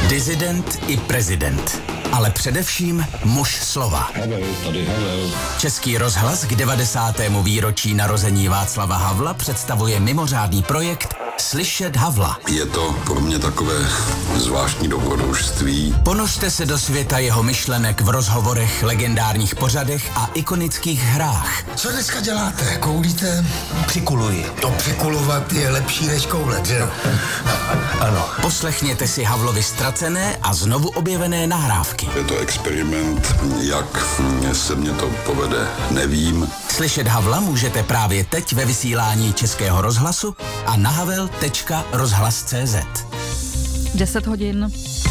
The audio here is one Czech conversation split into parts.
Disident i prezident, ale především muž slova. Havel. Český rozhlas k 90. výročí narození Václava Havla představuje mimořádný projekt Slyšet Havla. Je to pro mě takové zvláštní dobrodružství. Ponořte se do světa jeho myšlenek v rozhovorech, legendárních pořadech a ikonických hrách. Co dneska děláte? Koulíte? Přikuluji. To přikulovat je lepší než koulet, že jo? Ano. Poslechněte si Havlovi ztracené a znovu objevené nahrávky. Je to experiment, jak se mně to povede, nevím. Slyšet Havla můžete právě teď ve vysílání Českého rozhlasu a na havel.rozhlas.cz. 10 hodin.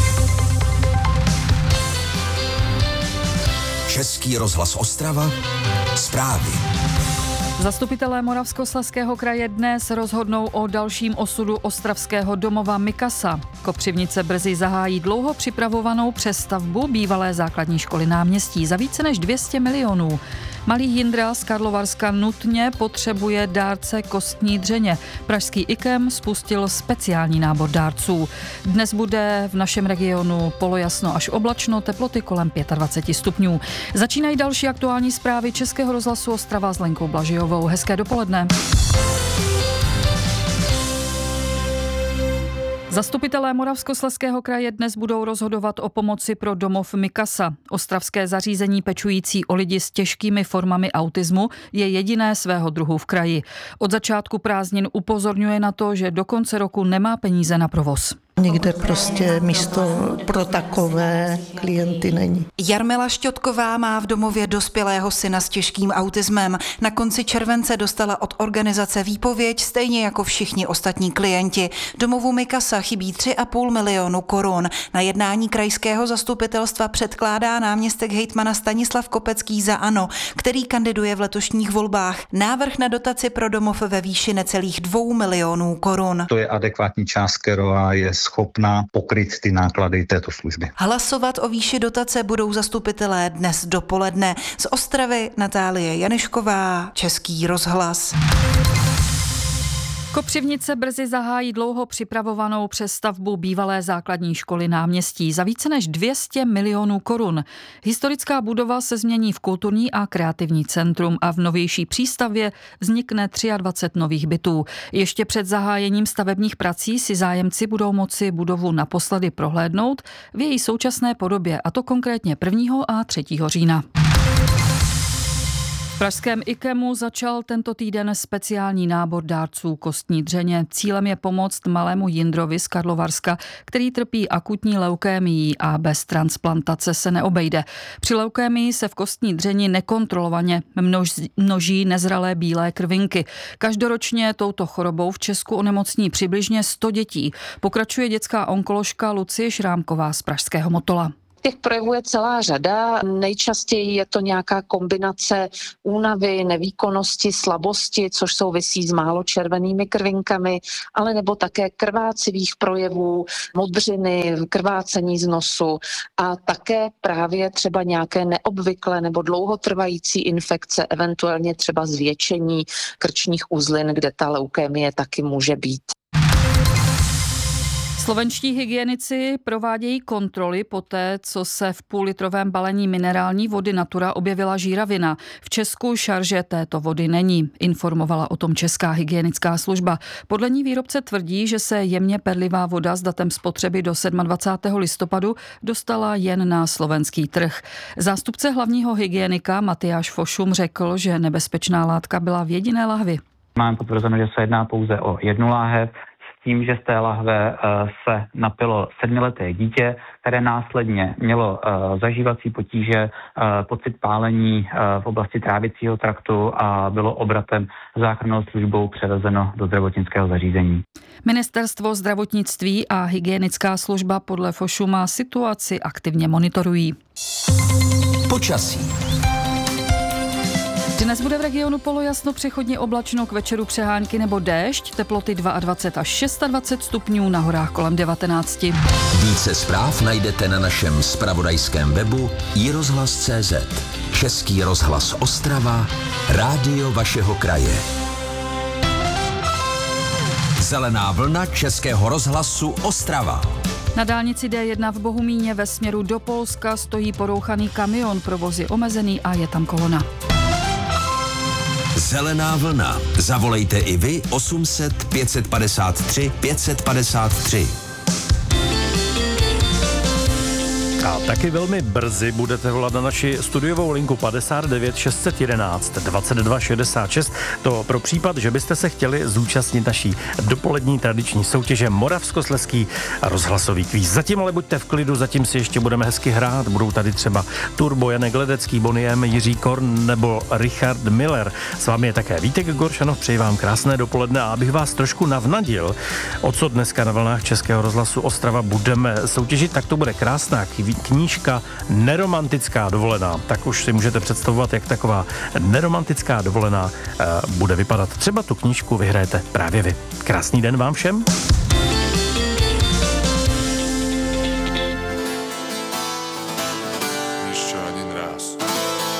Český rozhlas Ostrava. Zprávy. Zastupitelé Moravskoslezského kraje dnes rozhodnou o dalším osudu ostravského domova Mikasa. Kopřivnice brzy zahájí dlouho připravovanou přestavbu bývalé základní školy Náměstí za více než 200 milionů. Malý Jindra z Karlovarska nutně potřebuje dárce kostní dřeně. Pražský IKEM spustil speciální nábor dárců. Dnes bude v našem regionu polojasno až oblačno, teploty kolem 25 stupňů. Začínají další aktuální zprávy Českého rozhlasu Ostrava s Lenkou Blažijovou. Hezké dopoledne. Zastupitelé Moravskoslezského kraje dnes budou rozhodovat o pomoci pro domov Mikasa. Ostravské zařízení pečující o lidi s těžkými formami autismu je jediné svého druhu v kraji. Od začátku prázdnin upozorňuje na to, že do konce roku nemá peníze na provoz. Nikde prostě místo pro takové klienty není. Jarmila Šťotková má v domově dospělého syna s těžkým autismem. Na konci července dostala od organizace výpověď, stejně jako všichni ostatní klienti. Domovu Mikasa chybí 3,5 milionu korun. Na jednání krajského zastupitelstva předkládá náměstek hejtmana Stanislav Kopecký za ANO, který kandiduje v letošních volbách. Návrh na dotaci pro domov ve výši necelých 2 milionů korun. To je adekvátní částka, která je schopná pokryt ty náklady této služby. Hlasovat o výši dotace budou zastupitelé dnes dopoledne. Z Ostravy Natálie Janešková, Český rozhlas. Kopřivnice brzy zahájí dlouho připravovanou přestavbu bývalé základní školy Náměstí za více než 200 milionů korun. Historická budova se změní v kulturní a kreativní centrum a v novější přístavě vznikne 23 nových bytů. Ještě před zahájením stavebních prací si zájemci budou moci budovu naposledy prohlédnout v její současné podobě, a to konkrétně 1. a 3. října. V pražském IKEMu začal tento týden speciální nábor dárců kostní dřeně. Cílem je pomoct malému Jindrovi z Karlovarska, který trpí akutní leukémií a bez transplantace se neobejde. Při leukémii se v kostní dřeni nekontrolovaně množí nezralé bílé krvinky. Každoročně touto chorobou v Česku onemocní přibližně 100 dětí. Pokračuje dětská onkoložka Lucie Šrámková z pražského Motola. Těch projevů je celá řada. Nejčastěji je to nějaká kombinace únavy, nevýkonnosti, slabosti, což souvisí s málo červenými krvinkami, ale nebo také krvácivých projevů, modřiny, krvácení z nosu a také právě třeba nějaké neobvyklé nebo dlouhotrvající infekce, eventuálně třeba zvětšení krčních uzlin, kde ta leukémie taky může být. Slovenští hygienici provádějí kontroly poté, co se v půllitrovém balení minerální vody Natura objevila žíravina. V Česku šarže této vody není, informovala o tom Česká hygienická služba. Podle ní výrobce tvrdí, že se jemně perlivá voda s datem spotřeby do 27. listopadu dostala jen na slovenský trh. Zástupce hlavního hygienika Matyáš Fošum řekl, že nebezpečná látka byla v jediné lahvi. Mám potvrzeno, že se jedná pouze o jednu láhev, tím, že z té lahve se napilo 7leté dítě, které následně mělo zažívací potíže, pocit pálení v oblasti trávicího traktu a bylo obratem záchrannou službou převezeno do zdravotnického zařízení. Ministerstvo zdravotnictví a hygienická služba podle Fošuma situaci aktivně monitorují. Počasí. Dnes bude v regionu polojasno, přechodně oblačno, k večeru přehánky nebo déšť, teploty 22 až 26 stupňů, na horách kolem 19. Více zpráv najdete na našem zpravodajském webu iRozhlas.cz. Český rozhlas Ostrava, rádio vašeho kraje. Zelená vlna Českého rozhlasu Ostrava. Na dálnici D1 v Bohumíně ve směru do Polska stojí porouchaný kamion, provoz je omezený a je tam kolona. Zelená vlna. Zavolejte i vy 800 553 553. A taky velmi brzy budete volat na naši studiovou linku 59 611 22 66. To pro případ, že byste se chtěli zúčastnit naší dopolední tradiční soutěže Moravskoslezský rozhlasový kvíz. Zatím ale buďte v klidu, zatím si ještě budeme hezky hrát. Budou tady třeba Turbo, Janek Ledecký, Bonnie M, Jiří Korn nebo Richard Miller. S vámi je také Vítek Goršanov, přeji vám krásné dopoledne a abych vás trošku navnadil, o co dneska na vlnách Českého rozhlasu Ostrava budeme soutěžit, tak to bude krásná knížka Neromantická dovolená. Tak už si můžete představovat, jak taková neromantická dovolená bude vypadat. Třeba tu knížku vyhrajete právě vy. Krásný den vám všem.